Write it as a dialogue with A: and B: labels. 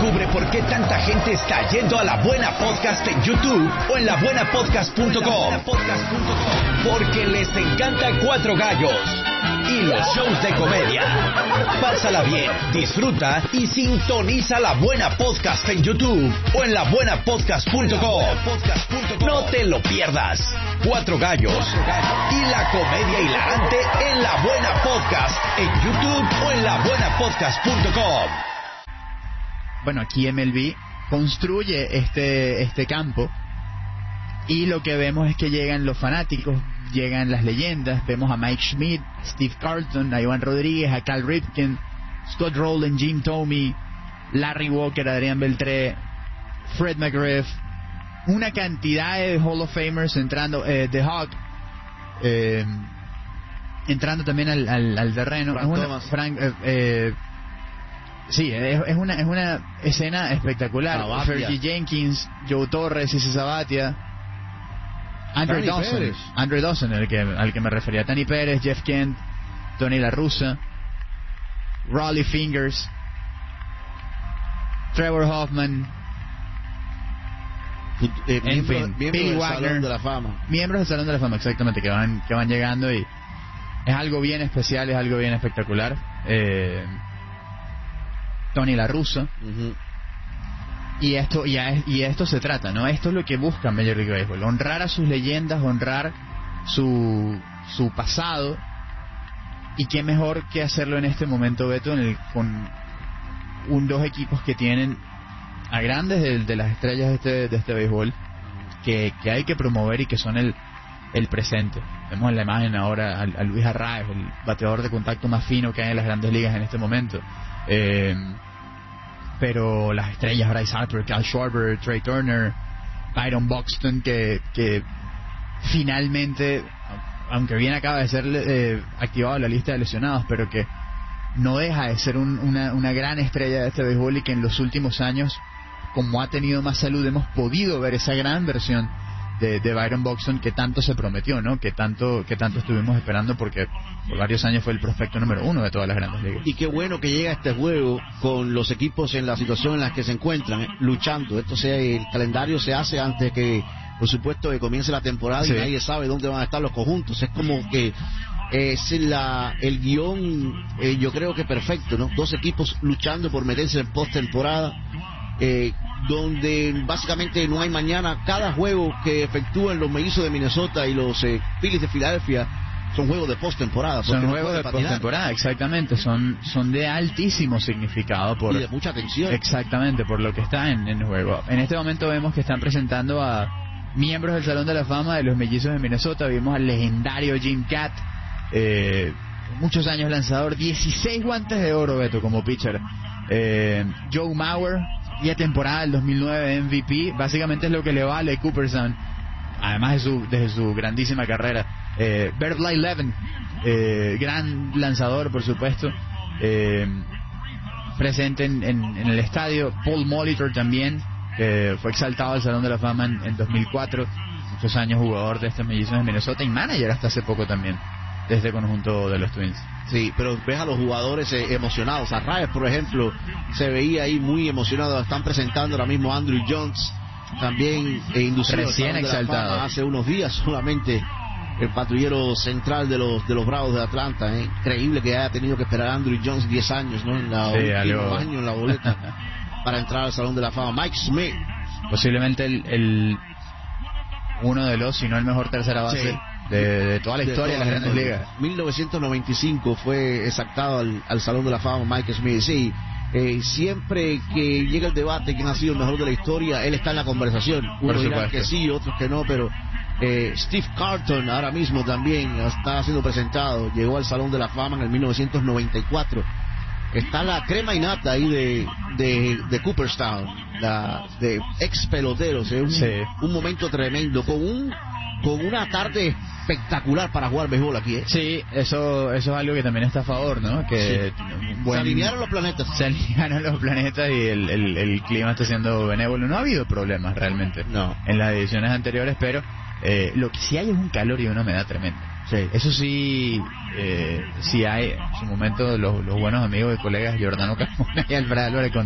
A: Descubre por qué tanta gente está yendo a La Buena Podcast en YouTube o en labuenapodcast.com. Porque les encanta Cuatro Gallos y los shows de comedia. Pásala bien, disfruta y sintoniza La Buena Podcast en YouTube o en labuenapodcast.com. No te lo pierdas. Cuatro Gallos y la comedia hilarante en La Buena Podcast en YouTube o en labuenapodcast.com.
B: Bueno, aquí MLB construye este campo y lo que vemos es que llegan los fanáticos, llegan las leyendas. Vemos a Mike Schmidt, Steve Carlton, a Iván Rodríguez, a Cal Ripken, Scott Rowland, Jim Thome, Larry Walker, Adrián Beltré, Fred McGriff, una cantidad de Hall of Famers entrando, The Hawk entrando también al terreno. Sí, es una escena espectacular. Fergie Jenkins, Joe Torres, Ceci Sabathia, Andre Dawson, al que me refería, Tani Pérez, Jeff Kent, Tony La Russa, Rollie Fingers, Trevor Hoffman, en fin, Billy Wagner,
C: Salón de la Fama.
B: Miembros del Salón de la Fama, exactamente, que van llegando, y es algo bien especial, es algo bien espectacular. Tony La Russa. Y esto se trata, ¿no? Esto es lo que busca Major League Baseball: honrar a sus leyendas, honrar su pasado. Y qué mejor que hacerlo en este momento, Beto, con dos equipos que tienen a grandes de las estrellas de este béisbol que hay que promover y que son el presente. Vemos en la imagen ahora a Luis Arraez, el bateador de contacto más fino que hay en las grandes ligas en este momento. Pero las estrellas, Bryce Harper, Cal Schwarber, Trey Turner, Byron Buxton, que finalmente, aunque bien acaba de ser activado en la lista de lesionados, pero que no deja de ser una gran estrella de este béisbol, y que en los últimos años, como ha tenido más salud, hemos podido ver esa gran versión de Byron Buxton que tanto se prometió, ¿no? Que tanto estuvimos esperando, porque por varios años fue el prospecto número 1 de todas las grandes ligas.
C: Y qué bueno que llega este juego con los equipos en la situación en la que se encuentran, luchando. El calendario se hace antes que, por supuesto, que comience la temporada, sí. Y nadie sabe dónde van a estar los conjuntos. Es como que es el guión, yo creo que perfecto, ¿no? Dos equipos luchando por meterse en postemporada, donde básicamente no hay mañana. Cada juego que efectúan los Mellizos de Minnesota y los Phillies de Filadelfia son juegos de postemporada.
B: Son juegos de postemporada, exactamente. Son de altísimo significado y
C: de mucha atención.
B: Exactamente, por lo que está en juego. En este momento vemos que están presentando a miembros del Salón de la Fama de los Mellizos de Minnesota. Vimos al legendario Jim Katt, muchos años lanzador, 16 guantes de oro, Beto, como pitcher. Joe Mauer, y a temporada del 2009 MVP, básicamente es lo que le vale Cooperstown, además de su grandísima carrera. Bert Blyleven, gran lanzador, por supuesto, presente en el estadio. Paul Molitor también, fue exaltado al Salón de la Fama en 2004, muchos años jugador de estos Mellizos de Minnesota y manager hasta hace poco también de este conjunto de los Twins.
C: Sí, pero ves a los jugadores emocionados. A Arraez, por ejemplo, se veía ahí muy emocionado. Están presentando ahora mismo a Andrew Jones, también inducido
B: recién exaltado
C: hace unos días solamente, el patrullero central de los Bravos de Atlanta. Increíble que haya tenido que esperar a Andrew Jones 10 años, ¿no? En la última año en la boleta para entrar al Salón de la Fama. Mike Schmidt,
B: posiblemente uno de los, si no el mejor tercera base, sí, de toda la historia de las grandes ligas.
C: 1995 fue exaltado al Salón de la Fama Mike Schmidt. Sí, siempre que llega el debate quién ha sido el mejor de la historia, él está en la conversación. Unos dirán que sí, otros que no, pero Steve Carlton ahora mismo también está siendo presentado. Llegó al Salón de la Fama en el 1994. Está la crema y nata ahí de Cooperstown, de ex peloteros. Un momento tremendo, con una tarde espectacular para jugar béisbol aquí.
B: Sí, eso es algo que también está a favor, ¿no? Que
C: sí. Se alinearon los planetas.
B: Se alinearon los planetas y el clima está siendo benévolo. No ha habido problemas realmente en las ediciones anteriores, pero lo que sí hay es un calor y una humedad tremenda.
C: Sí.
B: Eso sí, sí hay en su momento los buenos amigos y colegas Giordano Carmona y Alfredo Álvarez